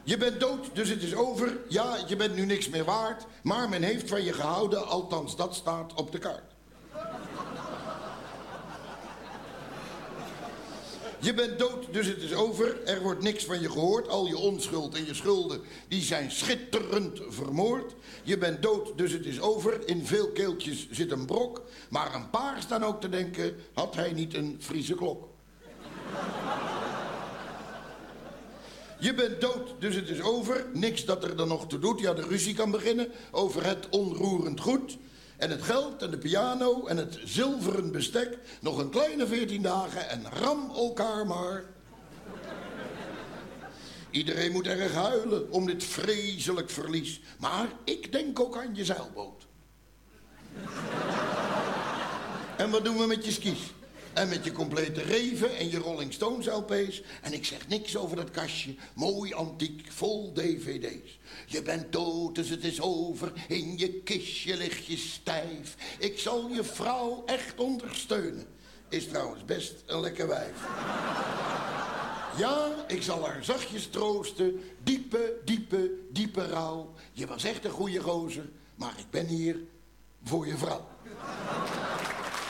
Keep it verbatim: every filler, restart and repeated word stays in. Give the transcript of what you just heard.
Je bent dood, dus het is over. Ja, je bent nu niks meer waard. Maar men heeft van je gehouden, althans dat staat op de kaart. Je bent dood, dus het is over. Er wordt niks van je gehoord. Al je onschuld en je schulden, die zijn schitterend vermoord. Je bent dood, dus het is over. In veel keeltjes zit een brok. Maar een paar staan ook te denken, had hij niet een Friese klok? Je bent dood, dus het is over. Niks dat er dan nog toe doet. Ja, de ruzie kan beginnen over het onroerend goed. En het geld en de piano en het zilveren bestek. Nog een kleine veertien dagen en ram elkaar maar. Iedereen moet erg huilen om dit vreselijk verlies. Maar ik denk ook aan je zeilboot. En wat doen we met je skis? En met je complete reven en je Rolling Stones L P's. En ik zeg niks over dat kastje. Mooi antiek, vol D V D's. Je bent dood, dus het is over. In je kistje lig je stijf. Ik zal je vrouw echt ondersteunen. Is trouwens best een lekker wijf. Ja, ik zal haar zachtjes troosten. Diepe, diepe, diepe rouw. Je was echt een goeie gozer. Maar ik ben hier voor je vrouw.